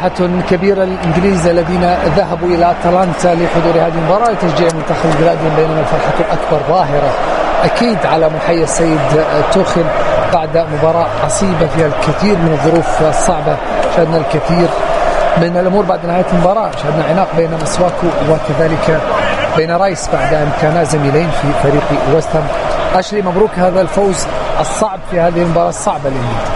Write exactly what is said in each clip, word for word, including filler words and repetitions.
فرحة كبيرة للإنجليز الذين ذهبوا إلى أتلانتا لحضور هذه المباراة لتشجيع المنتخب البلادي، بينما الفرحة الأكبر ظاهرة أكيد على محيي السيد توخيل بعد مباراة عصيبة فيها الكثير من الظروف الصعبة. شاهدنا الكثير من الأمور بعد نهاية المباراة، شاهدنا عناق بين مسواكو وكذلك بين رايس بعد أن كانا زميلين في فريق ويست هام. أشلي، مبروك هذا الفوز الصعب في هذه المباراة الصعبة للإنجليز.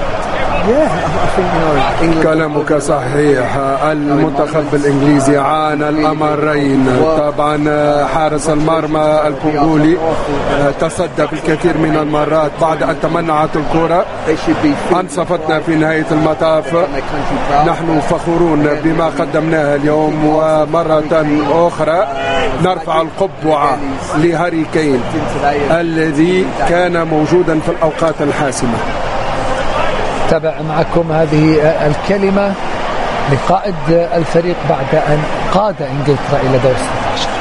كلامك صحيح، المنتخب الإنجليزي عانى الأمرين. طبعا حارس المرمى الكونغولي تصدى في الكثير من المرات بعد أن تمنعت الكرة، أنصفتنا في نهاية المطاف. نحن فخورون بما قدمناه اليوم، ومرة أخرى نرفع القبعة لهاري كين الذي كان موجودا في الأوقات الحاسمة. تابع معكم هذه الكلمة لقائد الفريق بعد أن قاد إنجلترا إلى دور ستة عشر.